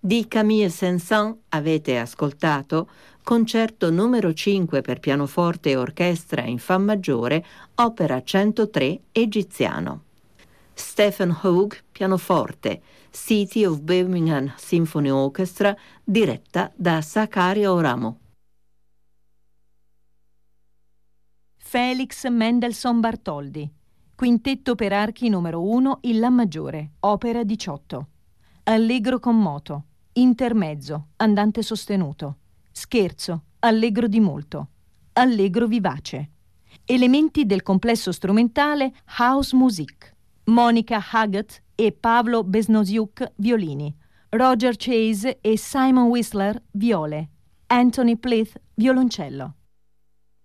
Di Camille Saint-Saëns avete ascoltato Concerto numero 5 per pianoforte e orchestra in Fa maggiore, opera 103 egiziano. Stephen Hogue, pianoforte, City of Birmingham Symphony Orchestra, diretta da Sakario Ramo. Felix Mendelssohn Bartholdy, Quintetto per archi numero 1 in La maggiore, opera 18. Allegro con moto, intermezzo, andante sostenuto, scherzo, allegro di molto, allegro vivace. Elementi del complesso strumentale House Music. Monica Haggett e Pavlo Besnosiuk, violini. Roger Chase e Simon Whistler, viole. Anthony Pleath, violoncello.